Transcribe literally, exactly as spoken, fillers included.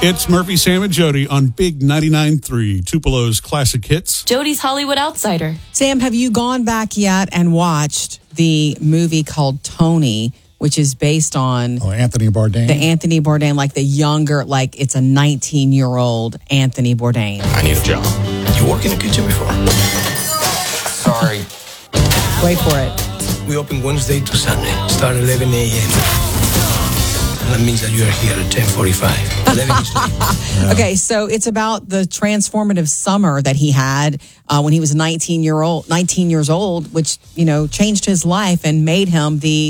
It's Murphy, Sam, and Jody on Big ninety-nine point three, Tupelo's Classic Hits. Jody's Hollywood Outsider. Sam, have you gone back yet and watched the movie called Tony, which is based on oh, Anthony Bourdain? The Anthony Bourdain, like the younger, like it's a nineteen-year-old Anthony Bourdain. I need a job. You worked in the kitchen before? Sorry. Wait for it. We open Wednesday to Sunday. Start at eleven a.m. That means that you are here at ten forty-five. eleven is late. Yeah. Okay, so it's about the transformative summer that he had uh, when he was nineteen year old, nineteen years old, which, you know, changed his life and made him the